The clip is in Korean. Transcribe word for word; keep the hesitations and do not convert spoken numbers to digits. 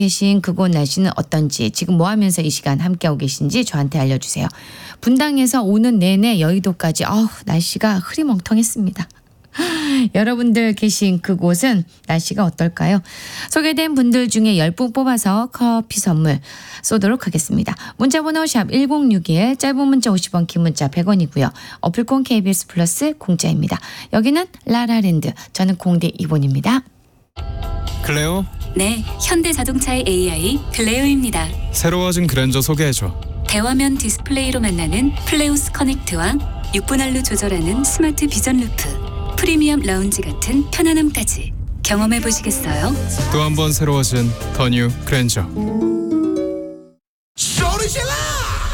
계신 그곳 날씨는 어떤지, 지금 뭐 하면서 이 시간 함께하고 계신지 저한테 알려주세요. 분당에서 오는 내내 여의도까지 어우, 날씨가 흐리멍텅했습니다. 여러분들 계신 그곳은 날씨가 어떨까요? 소개된 분들 중에 열 분 뽑아서 커피 선물 쏘도록 하겠습니다. 문자번호 샵 일공육일, 짧은 문자 오십 원, 긴 문자 백 원이고요. 어플콘 케이비에스 플러스 공짜입니다. 여기는 라라랜드, 저는 공대 이본입니다. 클레오? 네, 현대자동차의 에이아이 클레오입니다. 새로워진 그랜저 소개해줘. 대화면 디스플레이로 만나는 플레오스 커넥트와 육 분 할로 조절하는 스마트 비전 루프, 프리미엄 라운지 같은 편안함까지 경험해 보시겠어요? 또 한 번 새로워진 더 뉴 그랜저.